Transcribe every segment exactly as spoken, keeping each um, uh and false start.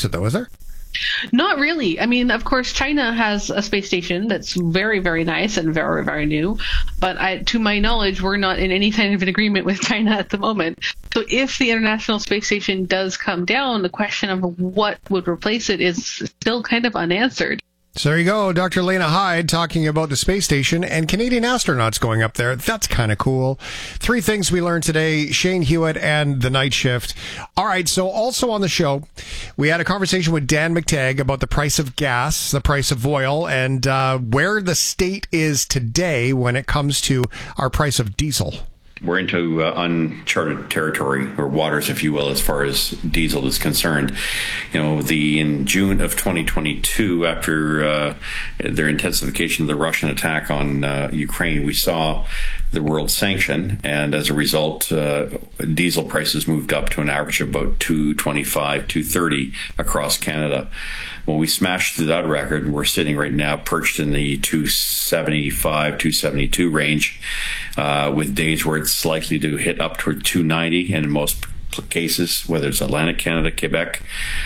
it, though, is there? Not really. I mean, of course, China has a space station that's very, very nice and very, very new. But I, to my knowledge, we're not in any kind of an agreement with China at the moment. So if the International Space Station does come down, the question of what would replace it is still kind of unanswered. So there you go, Doctor Lena Hyde talking about the space station and Canadian astronauts going up there. That's kind of cool. Three things we learned today, Shane Hewitt and the night shift. All right, so also on the show, we had a conversation with Dan McTagg about the price of gas, the price of oil, and uh, where the state is today when it comes to our price of diesel. We're into uh, uncharted territory, or waters, if you will, as far as diesel is concerned. You know, the in June of twenty twenty-two, after uh, their intensification of the Russian attack on uh, Ukraine, we saw the world sanction, and as a result, uh, diesel prices moved up to an average of about two twenty-five, two thirty across Canada. When we smashed through that record, we're sitting right now perched in the two seventy-five, two seventy-two range, uh, with days where it's likely to hit up toward two ninety, and in most cases, whether it's Atlantic Canada, Quebec,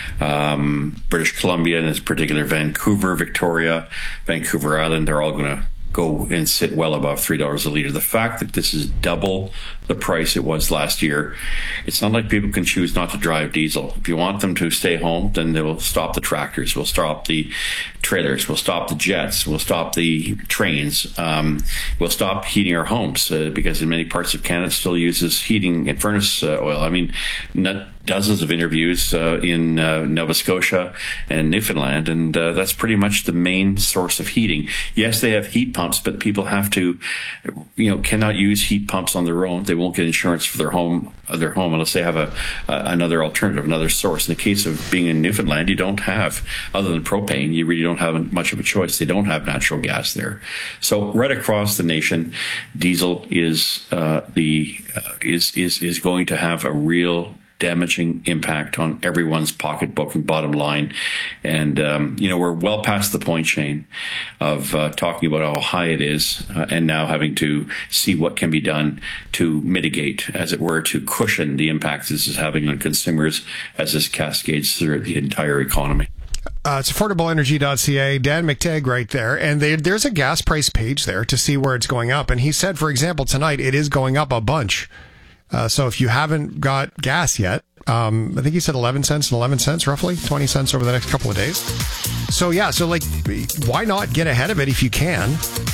um, British Columbia, and in particular Vancouver, Victoria, Vancouver Island, they're all going to go and sit well above three dollars a litre. The fact that this is double the price it was last year, it's not like people can choose not to drive diesel. If you want them to stay home, then they will stop the tractors, we'll stop the trailers, we'll stop the jets, we'll stop the trains, um, we'll stop heating our homes, uh, because in many parts of Canada it still uses heating and furnace uh, oil. I mean, not dozens of interviews uh, in uh, Nova Scotia and Newfoundland, and uh, that's pretty much the main source of heating. Yes, they have heat pumps, but people have to, you know, cannot use heat pumps on their own. They won't get insurance for their home, their home unless they have a uh, another alternative, another source. In the case of being in Newfoundland, you don't have, other than propane, you really don't have much of a choice. They don't have natural gas there. So right across the nation, diesel is uh, the uh, is is is going to have a real damaging impact on everyone's pocketbook and bottom line. And, um, you know, we're well past the point, Shane, of uh, talking about how high it is uh, and now having to see what can be done to mitigate, as it were, to cushion the impact this is having on consumers as this cascades through the entire economy. Uh, it's affordable energy dot c a, Dan McTagg right there. And they, there's a gas price page there to see where it's going up. And he said, for example, tonight it is going up a bunch. Uh, so if you haven't got gas yet, um, I think he said eleven cents and eleven cents, roughly twenty cents over the next couple of days. So yeah, so like, why not get ahead of it if you can?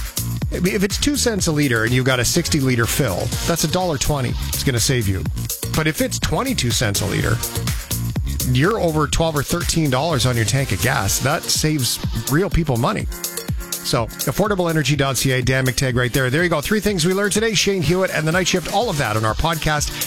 If it's two cents a liter and you've got a sixty liter fill, that's a dollar twenty. It's going to save you. But if it's twenty-two cents a liter, you're over twelve or thirteen dollars on your tank of gas. That saves real people money. So, affordable energy dot c a, Dan McTagg right there. There you go. Three things we learned today. Shane Hewitt and the Night Shift. All of that on our podcast.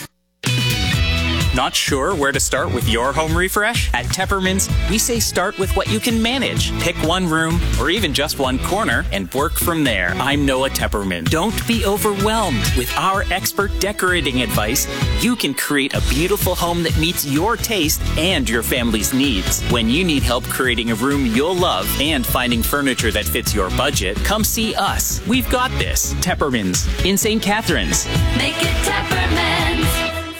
Not sure where to start with your home refresh? At Tepperman's, we say start with what you can manage. Pick one room or even just one corner and work from there. I'm Noah Tepperman. Don't be overwhelmed. With our expert decorating advice, you can create a beautiful home that meets your taste and your family's needs. When you need help creating a room you'll love and finding furniture that fits your budget, come see us. We've got this. Tepperman's in Saint Catharines. Make it Tepperman's.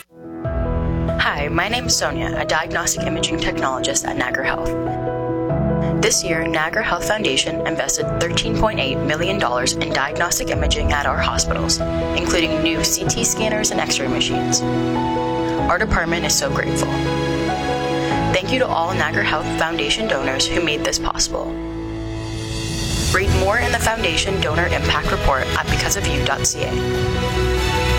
Hi, my name is Sonia, a diagnostic imaging technologist at Niagara Health. This year, Niagara Health Foundation invested thirteen point eight million dollars in diagnostic imaging at our hospitals, including new C T scanners and X-ray machines. Our department is so grateful. Thank you to all Niagara Health Foundation donors who made this possible. Read more in the Foundation Donor Impact Report at because of you dot c a.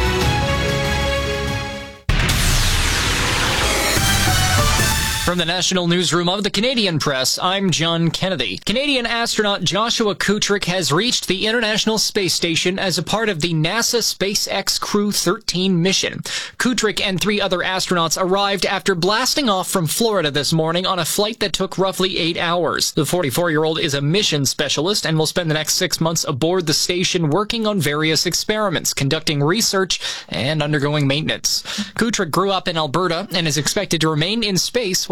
From the National Newsroom of the Canadian Press, I'm John Kennedy. Canadian astronaut Joshua Kutrick has reached the International Space Station as a part of the NASA SpaceX Crew thirteen mission. Kutrick and three other astronauts arrived after blasting off from Florida this morning on a flight that took roughly eight hours. The forty-four-year-old is a mission specialist and will spend the next six months aboard the station working on various experiments, conducting research, and undergoing maintenance. Kutrick grew up in Alberta and is expected to remain in space while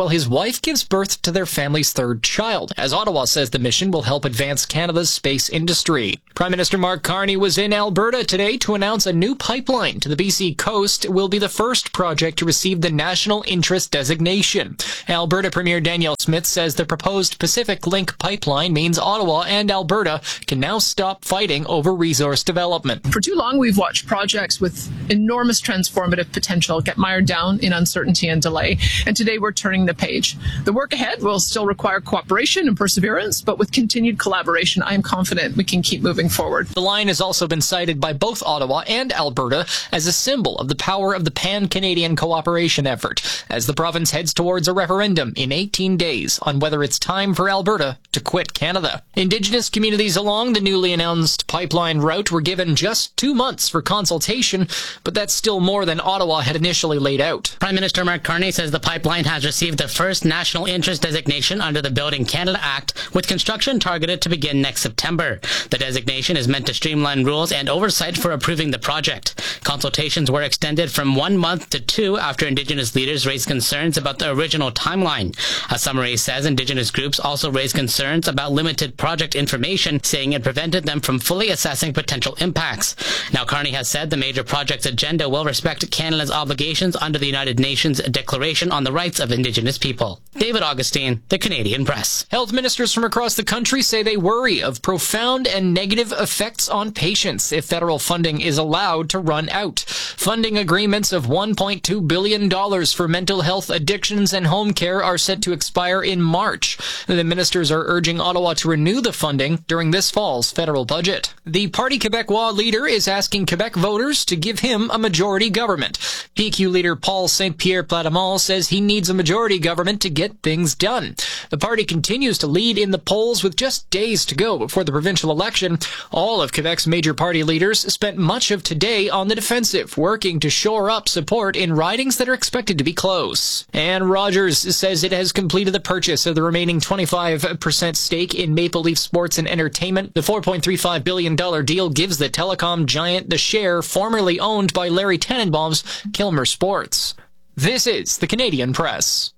while his wife gives birth to their family's third child, as Ottawa says the mission will help advance Canada's space industry. Prime Minister Mark Carney was in Alberta today to announce a new pipeline to the B C coast will be the first project to receive the National Interest designation. Alberta Premier Danielle Smith says the proposed Pacific Link pipeline means Ottawa and Alberta can now stop fighting over resource development. For too long, we've watched projects with enormous transformative potential get mired down in uncertainty and delay, and today we're turning the page. The work ahead will still require cooperation and perseverance, but with continued collaboration, I am confident we can keep moving forward. The line has also been cited by both Ottawa and Alberta as a symbol of the power of the pan-Canadian cooperation effort, as the province heads towards a referendum in eighteen days on whether it's time for Alberta to quit Canada. Indigenous communities along the newly announced pipeline route were given just two months for consultation, but that's still more than Ottawa had initially laid out. Prime Minister Mark Carney says the pipeline has received the first national interest designation under the Building Canada Act, with construction targeted to begin next September. The designation is meant to streamline rules and oversight for approving the project. Consultations were extended from one month to two after Indigenous leaders raised concerns about the original timeline. A summary says Indigenous groups also raised concerns about limited project information, saying it prevented them from fully assessing potential impacts. Now, Carney has said the major project's agenda will respect Canada's obligations under the United Nations Declaration on the Rights of Indigenous People. David Augustine, The Canadian Press. Health ministers from across the country say they worry of profound and negative effects on patients if federal funding is allowed to run out. Funding agreements of one point two billion dollars for mental health, addictions, and home care are set to expire in March. The ministers are urging Ottawa to renew the funding during this fall's federal budget. The Parti Québécois leader is asking Quebec voters to give him a majority government. P Q leader Paul Saint-Pierre Plamondon says he needs a majority government to get things done. The party continues to lead in the polls with just days to go before the provincial election. All of Quebec's major party leaders spent much of today on the defensive, working to shore up support in ridings that are expected to be close. And Rogers says it has completed the purchase of the remaining twenty-five percent stake in Maple Leaf Sports and Entertainment. The four point three five billion dollars deal gives the telecom giant the share formerly owned by Larry Tannenbaum's Kilmer Sports. This is the Canadian Press.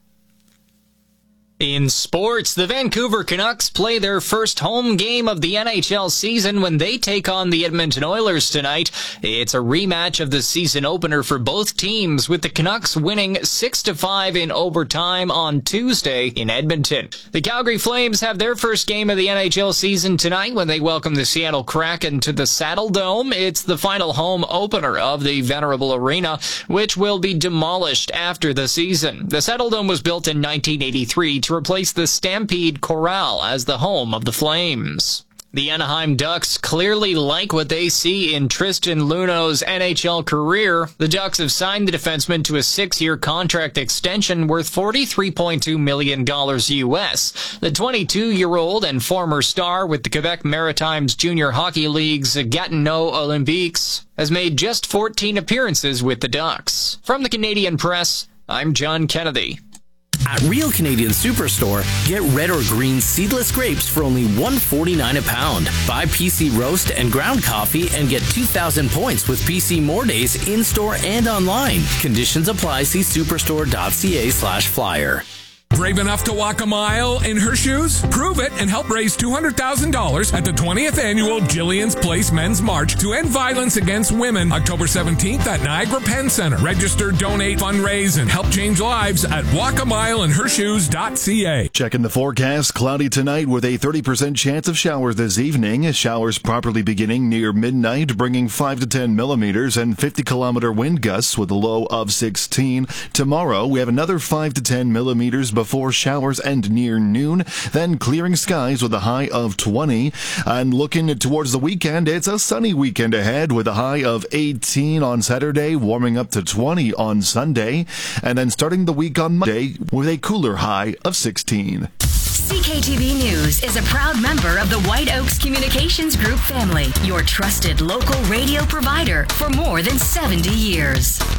In sports, the Vancouver Canucks play their first home game of the N H L season when they take on the Edmonton Oilers tonight. It's a rematch of the season opener for both teams, with the Canucks winning six to five in overtime on Tuesday in Edmonton. The Calgary Flames have their first game of the N H L season tonight when they welcome the Seattle Kraken to the Saddle Dome. It's the final home opener of the venerable arena, which will be demolished after the season. The Saddle Dome was built in nineteen eighty-three to replace the Stampede Corral as the home of the Flames. The Anaheim Ducks clearly like what they see in Tristan Luneau's N H L career. The Ducks have signed the defenseman to a six-year contract extension worth forty-three point two million dollars U S. The twenty-two-year-old and former star with the Quebec Maritimes Junior Hockey League's Gatineau Olympiques has made just fourteen appearances with the Ducks. From the Canadian Press, I'm John Kennedy. At Real Canadian Superstore, get red or green seedless grapes for only one dollar and forty-nine cents a pound. Buy P C roast and ground coffee and get two thousand points with P C More Days in-store and online. Conditions apply. See superstore.ca slash flyer. Brave enough to walk a mile in her shoes? Prove it and help raise two hundred thousand dollars at the twentieth Annual Jillian's Place Men's March to End Violence Against Women, October seventeenth at Niagara Penn Center. Register, donate, fundraise, and help change lives at walk a mile in her shoes dot c a. Checking the forecast. Cloudy tonight with a thirty percent chance of showers this evening. Showers properly beginning near midnight, bringing five to ten millimeters and fifty kilometer wind gusts with a low of sixteen. Tomorrow, we have another five to ten millimeters before showers and near noon, then clearing skies with a high of twenty. And looking towards the weekend, it's a sunny weekend ahead with a high of eighteen on Saturday, warming up to twenty on Sunday, and then starting the week on Monday with a cooler high of sixteen. C K T V News is a proud member of the White Oaks Communications Group family, your trusted local radio provider for more than seventy years.